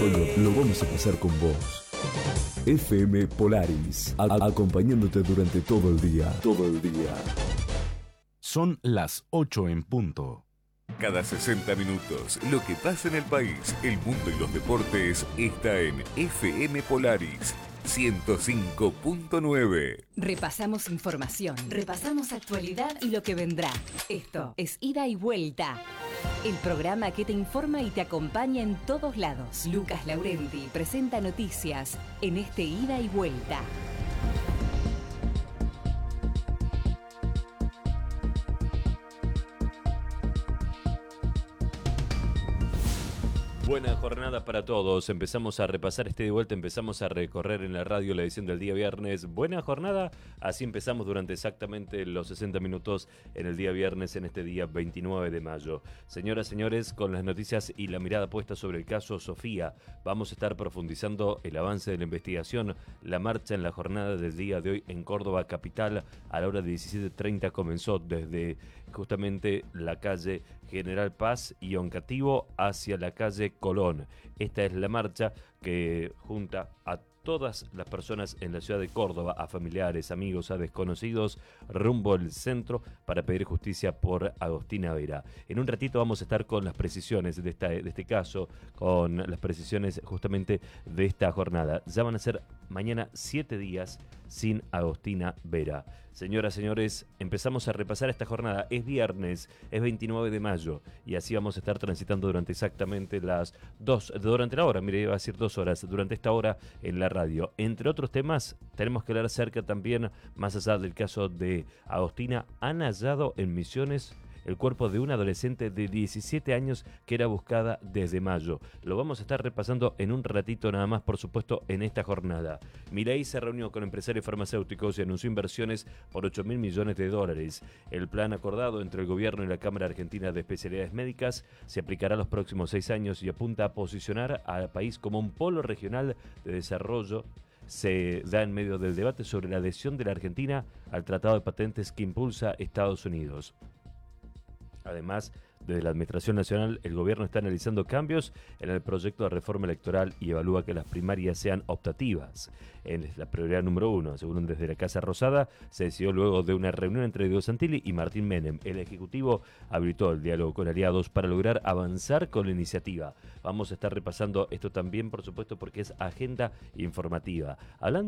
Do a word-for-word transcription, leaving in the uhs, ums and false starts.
solo lo vamos a pasar con vos. F M Polaris, a- acompañándote durante todo el día. Todo el día. Son las ocho en punto. Cada sesenta minutos, lo que pasa en el país, el mundo y los deportes está en F M Polaris ciento cinco punto nueve. Repasamos información, repasamos actualidad y lo que vendrá. Esto es Ida y Vuelta, el programa que te informa y te acompaña en todos lados. Lucas Laurenti presenta noticias en este Ida y Vuelta. Buena jornada para todos. Empezamos a repasar este de vuelta, empezamos a recorrer en la radio la edición del día viernes. Buena jornada, así empezamos durante exactamente los sesenta minutos en el día viernes, en este día veintinueve de mayo. Señoras, señores, con las noticias y la mirada puesta sobre el caso Sofía, vamos a estar profundizando el avance de la investigación. La marcha en la jornada del día de hoy en Córdoba capital a la hora de diecisiete treinta comenzó desde justamente la calle General Paz y Oncativo hacia la calle Colón. Esta es la marcha que junta a todas las personas en la ciudad de Córdoba, a familiares, amigos, a desconocidos, rumbo al centro para pedir justicia por Agostina Vera. En un ratito vamos a estar con las precisiones de, esta, de este caso, con las precisiones justamente de esta jornada. Ya van a ser mañana siete días sin Agostina Vera. Señoras, señores, empezamos a repasar esta jornada. Es viernes, es veintinueve de mayo y así vamos a estar transitando durante exactamente las dos, durante la hora, mire, iba a decir dos horas, durante esta hora en la radio. Entre otros temas, tenemos que hablar acerca también, más allá del caso de Agostina, han hallado en Misiones el cuerpo de una adolescente de diecisiete años que era buscada desde mayo. Lo vamos a estar repasando en un ratito nada más, por supuesto, en esta jornada. Milei se reunió con empresarios farmacéuticos y anunció inversiones por ocho mil millones de dólares. El plan acordado entre el gobierno y la Cámara Argentina de Especialidades Médicas se aplicará los próximos seis años y apunta a posicionar al país como un polo regional de desarrollo. Se da en medio del debate sobre la adhesión de la Argentina al Tratado de Patentes que impulsa Estados Unidos. Además, desde la Administración Nacional, el gobierno está analizando cambios en el proyecto de reforma electoral y evalúa que las primarias sean optativas. Es la prioridad número uno, según desde la Casa Rosada, se decidió luego de una reunión entre Diego Santilli y Martín Menem. El Ejecutivo habilitó el diálogo con aliados para lograr avanzar con la iniciativa. Vamos a estar repasando esto también, por supuesto, porque es agenda informativa. Hablando